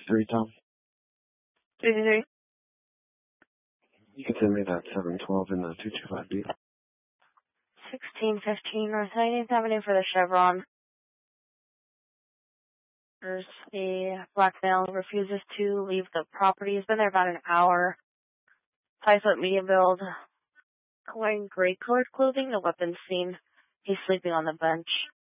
333, Tom. 333. You can send me that 712 in the 225B. 1615 North 19th Avenue for the Chevron. There's a black male who refuses to leave the property. He's been there about an hour. 5-foot medium build. Wearing gray colored clothing. The weapon's seen. He's sleeping on the bench.